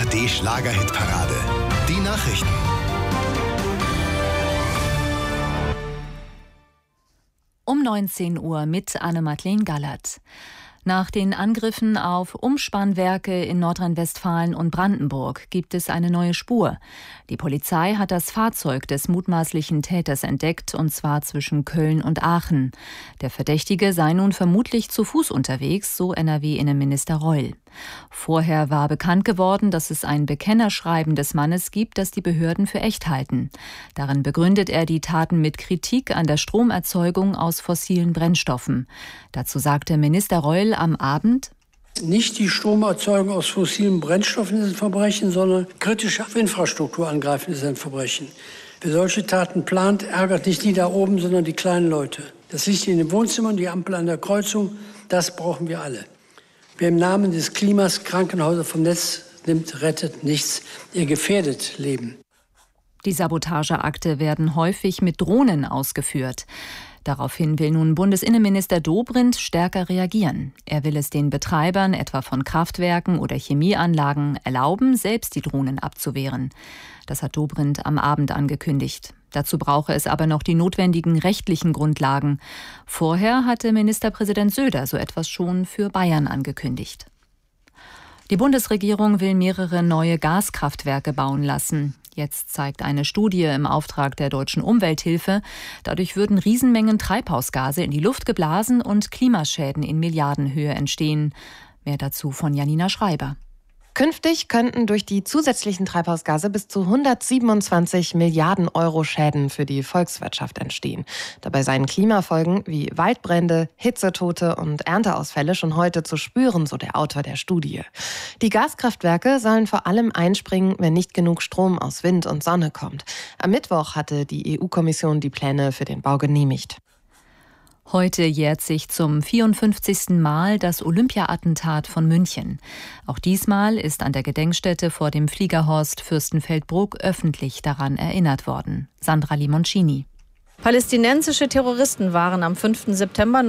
ARD Schlager-Hitparade. Die Nachrichten. Um 19 Uhr mit Anne-Madeleine Gallert. Nach den Angriffen auf Umspannwerke in Nordrhein-Westfalen und Brandenburg gibt es eine neue Spur. Die Polizei hat das Fahrzeug des mutmaßlichen Täters entdeckt, und zwar zwischen Köln und Aachen. Der Verdächtige sei nun vermutlich zu Fuß unterwegs, so NRW-Innenminister Reul. Vorher war bekannt geworden, dass es ein Bekennerschreiben des Mannes gibt, das die Behörden für echt halten. Darin begründet er die Taten mit Kritik an der Stromerzeugung aus fossilen Brennstoffen. Dazu sagte Minister Reul am Abend: Nicht die Stromerzeugung aus fossilen Brennstoffen ist ein Verbrechen, sondern kritische Infrastruktur angreifen ist ein Verbrechen. Wer solche Taten plant, ärgert nicht die da oben, sondern die kleinen Leute. Das Licht in den Wohnzimmern, die Ampel an der Kreuzung, das brauchen wir alle. Wer im Namen des Klimas Krankenhäuser vom Netz nimmt, rettet nichts. Ihr gefährdet Leben. Die Sabotageakte werden häufig mit Drohnen ausgeführt. Daraufhin will nun Bundesinnenminister Dobrindt stärker reagieren. Er will es den Betreibern etwa von Kraftwerken oder Chemieanlagen erlauben, selbst die Drohnen abzuwehren. Das hat Dobrindt am Abend angekündigt. Dazu brauche es aber noch die notwendigen rechtlichen Grundlagen. Vorher hatte Ministerpräsident Söder so etwas schon für Bayern angekündigt. Die Bundesregierung will mehrere neue Gaskraftwerke bauen lassen. Jetzt zeigt eine Studie im Auftrag der Deutschen Umwelthilfe, dadurch würden Riesenmengen Treibhausgase in die Luft geblasen und Klimaschäden in Milliardenhöhe entstehen. Mehr dazu von Janina Schreiber. Künftig könnten durch die zusätzlichen Treibhausgase bis zu 127 Milliarden Euro Schäden für die Volkswirtschaft entstehen. Dabei seien Klimafolgen wie Waldbrände, Hitzetote und Ernteausfälle schon heute zu spüren, so der Autor der Studie. Die Gaskraftwerke sollen vor allem einspringen, wenn nicht genug Strom aus Wind und Sonne kommt. Am Mittwoch hatte die EU-Kommission die Pläne für den Bau genehmigt. Heute jährt sich zum 54. Mal das Olympia-Attentat von München. Auch diesmal ist an der Gedenkstätte vor dem Fliegerhorst Fürstenfeldbruck öffentlich daran erinnert worden. Sandra Limoncini. Palästinensische Terroristen waren am 5. September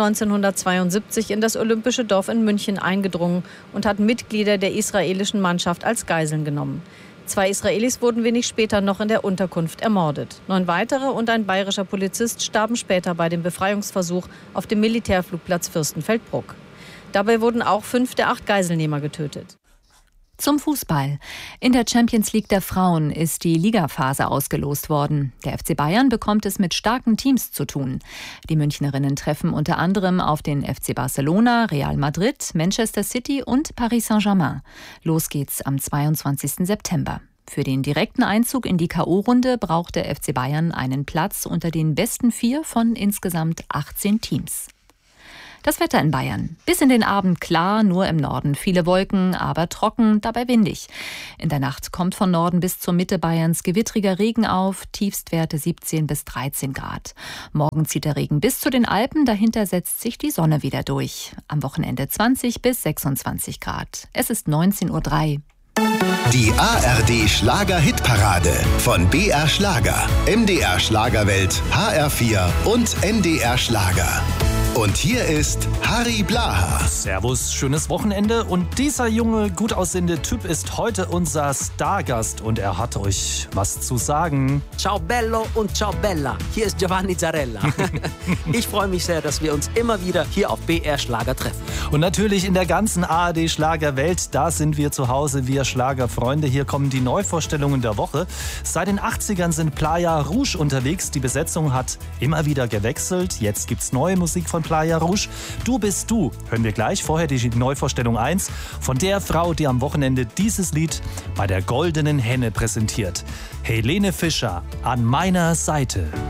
1972 in das Olympische Dorf in München eingedrungen und hatten Mitglieder der israelischen Mannschaft als Geiseln genommen. 2 Israelis wurden wenig später noch in der Unterkunft ermordet. 9 weitere und ein bayerischer Polizist starben später bei dem Befreiungsversuch auf dem Militärflugplatz Fürstenfeldbruck. Dabei wurden auch 5 der 8 Geiselnehmer getötet. Zum Fußball. In der Champions League der Frauen ist die Ligaphase ausgelost worden. Der FC Bayern bekommt es mit starken Teams zu tun. Die Münchnerinnen treffen unter anderem auf den FC Barcelona, Real Madrid, Manchester City und Paris Saint-Germain. Los geht's am 22. September. Für den direkten Einzug in die K.O.-Runde braucht der FC Bayern einen Platz unter den besten 4 von insgesamt 18 Teams. Das Wetter in Bayern. Bis in den Abend klar, nur im Norden viele Wolken, aber trocken, dabei windig. In der Nacht kommt von Norden bis zur Mitte Bayerns gewittriger Regen auf, Tiefstwerte 17 bis 13 Grad. Morgen zieht der Regen bis zu den Alpen, dahinter setzt sich die Sonne wieder durch. Am Wochenende 20 bis 26 Grad. Es ist 19:03 Uhr. Die ARD Schlager-Hitparade von BR Schlager, MDR Schlagerwelt, HR4 und NDR Schlager. Und hier ist Harry Blaha. Servus, schönes Wochenende. Und dieser junge, gut aussehende Typ ist heute unser Stargast und er hat euch was zu sagen. Ciao Bello und ciao Bella. Hier ist Giovanni Zarella. Ich freue mich sehr, dass wir uns immer wieder hier auf BR Schlager treffen. Und natürlich in der ganzen ARD Schlagerwelt, da sind wir zu Hause, wir Schlagerfreunde. Hier kommen die Neuvorstellungen der Woche. Seit den 80ern sind Playa Rouge unterwegs. Die Besetzung hat immer wieder gewechselt. Jetzt gibt's neue Musik von Playa Rouge. Du bist du. Hören wir gleich. Vorher die Neuvorstellung 1 von der Frau, die am Wochenende dieses Lied bei der Goldenen Henne präsentiert. Helene Fischer, an meiner Seite.